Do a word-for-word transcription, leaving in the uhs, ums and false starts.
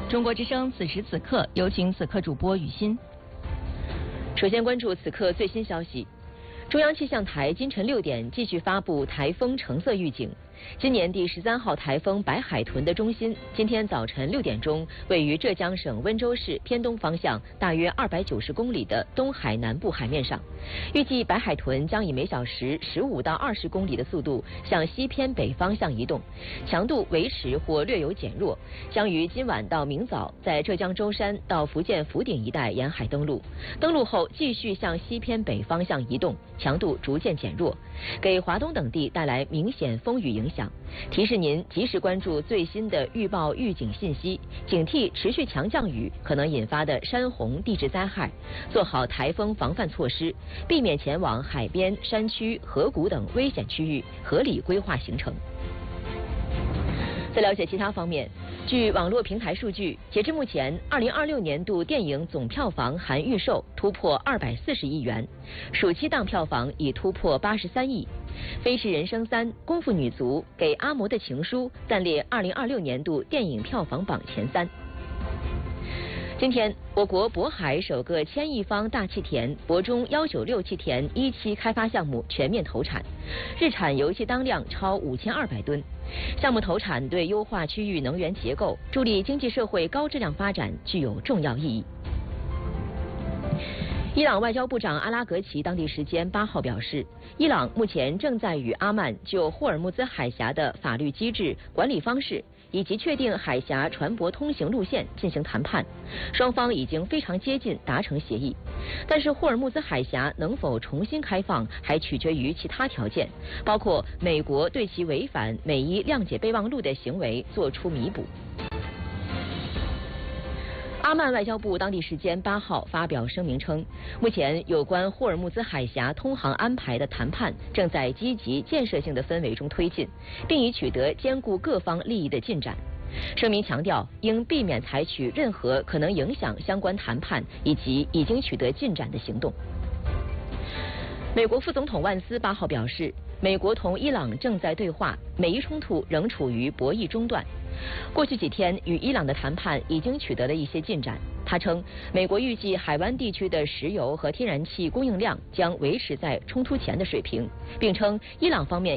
中国之声此时此刻，有请此刻主播雨欣。首先关注此刻最新消息，中央气象台今晨六点继续发布台风橙色预警。今年第十三号台风白海豚的中心，今天早晨六点钟位于浙江省温州市偏东方向大约二百九十公里的东海南部海面上。预计白海豚将以每小时十五到二十公里的速度向西偏北方向移动，强度维持或略有减弱，将于今晚到明早在浙江舟山到福建福鼎一带沿海登陆。登陆后继续向西偏北方向移动，强度逐渐减弱，给华东等地带来明显风雨影响。提示您及时关注最新的预报预警信息，警惕持续强降雨可能引发的山洪地质灾害，做好台风防范措施，避免前往海边、山区、河谷等危险区域，合理规划行程。再了解其他方面，据网络平台数据，截至目前，二零二六年度电影总票房含预售突破二百四十亿元，暑期档票房已突破八十三亿。《飞驰人生三》《功夫女足》《给阿嬷的情书》暂列二零二六年度电影票房榜前三。今天，我国渤海首个千亿方大气田渤中一九六气田一期开发项目全面投产，日产油气当量超五千二百吨。项目投产对优化区域能源结构、助力经济社会高质量发展具有重要意义。伊朗外交部长阿拉格齐当地时间八号表示，伊朗目前正在与阿曼就霍尔木兹海峡的法律机制、管理方式以及确定海峡船舶通行路线进行谈判，双方已经非常接近达成协议。但是霍尔木兹海峡能否重新开放，还取决于其他条件，包括美国对其违反美伊谅解备忘录的行为作出弥补。阿曼外交部当地时间八号发表声明称，目前有关霍尔木兹海峡通航安排的谈判正在积极建设性的氛围中推进，并已取得兼顾各方利益的进展。声明强调，应避免采取任何可能影响相关谈判以及已经取得进展的行动。美国副总统万斯八号表示，美国同伊朗正在对话，美伊冲突仍处于博弈中段。过去几天与伊朗的谈判已经取得了一些进展。他称，美国预计海湾地区的石油和天然气供应量将维持在冲突前的水平，并称伊朗方面